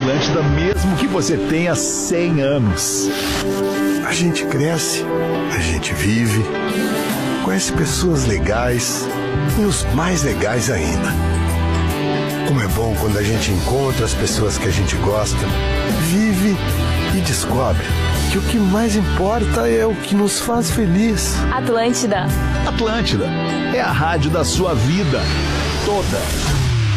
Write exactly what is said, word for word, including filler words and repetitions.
Atlântida, mesmo que você tenha cem anos. A gente cresce, a gente vive, conhece pessoas legais e os mais legais ainda. Como é bom quando a gente encontra as pessoas que a gente gosta, vive e descobre que o que mais importa é o que nos faz feliz. Atlântida. Atlântida é a rádio da sua vida toda.